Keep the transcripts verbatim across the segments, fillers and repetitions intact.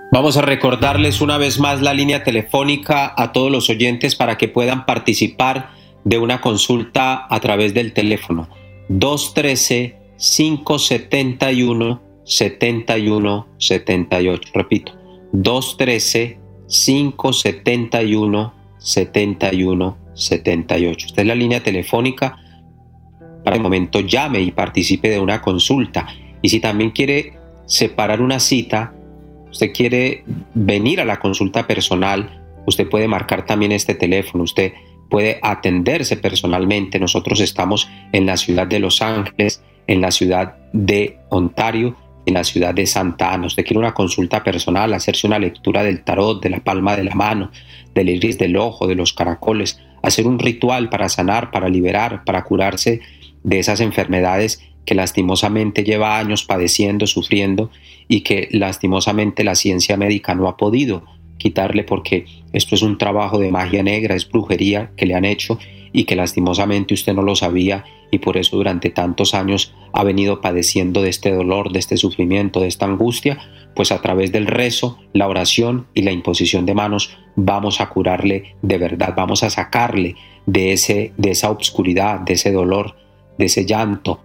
Vamos a recordarles una vez más la línea telefónica a todos los oyentes para que puedan participar de una consulta a través del teléfono dos uno tres, cinco siete uno, siete uno siete ocho. Repito, dos uno tres, cinco siete uno, siete uno siete ocho. Esta es la línea telefónica. Para el momento llame y participe de una consulta. Y si también quiere separar una cita, usted quiere venir a la consulta personal, usted puede marcar también este teléfono, usted puede atenderse personalmente. Nosotros estamos en la ciudad de Los Ángeles, en la ciudad de Ontario, en la ciudad de Santa Ana. Usted quiere una consulta personal, hacerse una lectura del tarot, de la palma de la mano, del iris del ojo, de los caracoles, hacer un ritual para sanar, para liberar, para curarse de esas enfermedades que lastimosamente lleva años padeciendo, sufriendo, y que lastimosamente la ciencia médica no ha podido quitarle, porque esto es un trabajo de magia negra, es brujería que le han hecho y que lastimosamente usted no lo sabía, y por eso durante tantos años ha venido padeciendo de este dolor, de este sufrimiento, de esta angustia. Pues a través del rezo, la oración y la imposición de manos vamos a curarle de verdad, vamos a sacarle de, ese, de esa obscuridad, de ese dolor, de ese llanto,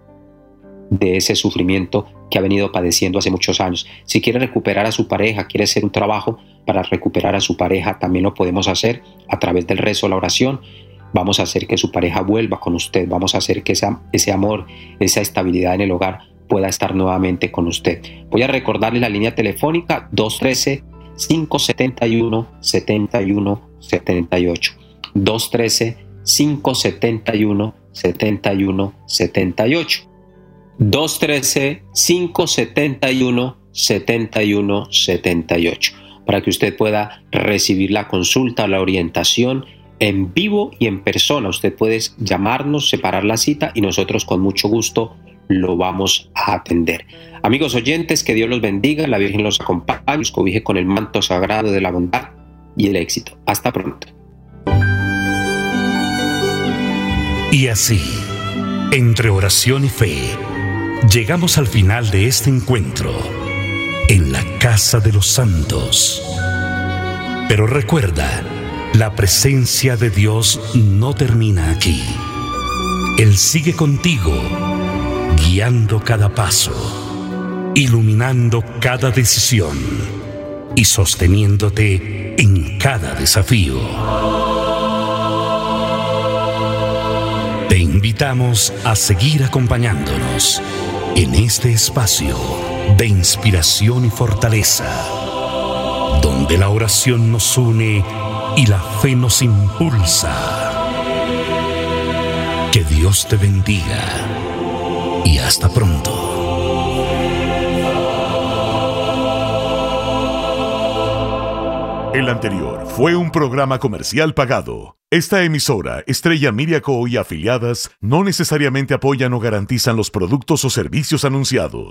de ese sufrimiento que ha venido padeciendo hace muchos años. Si quiere recuperar a su pareja, quiere hacer un trabajo para recuperar a su pareja, también lo podemos hacer a través del rezo, la oración. Vamos a hacer que su pareja vuelva con usted, vamos a hacer que esa, ese amor, esa estabilidad en el hogar pueda estar nuevamente con usted. Voy a recordarle la línea telefónica dos uno tres, cinco siete uno, siete uno siete ocho. dos uno tres, cinco siete uno, siete uno siete ocho. dos uno tres, cinco siete uno, siete uno siete ocho, para que usted pueda recibir la consulta, la orientación en vivo y en persona. Usted puede llamarnos, separar la cita y nosotros con mucho gusto lo vamos a atender. Amigos oyentes, que Dios los bendiga, la Virgen los acompañe, los cobije con el manto sagrado de la bondad y el éxito. Hasta pronto. Y así, entre oración y fe, llegamos al final de este encuentro en la Casa de los Santos. Pero recuerda, la presencia de Dios no termina aquí. Él sigue contigo, guiando cada paso, iluminando cada decisión y sosteniéndote en cada desafío. Te invitamos a seguir acompañándonos en este espacio de inspiración y fortaleza, donde la oración nos une y la fe nos impulsa. Que Dios te bendiga y hasta pronto. El anterior fue un programa comercial pagado. Esta emisora, Estrella Media Co. y afiliadas, no necesariamente apoyan o garantizan los productos o servicios anunciados.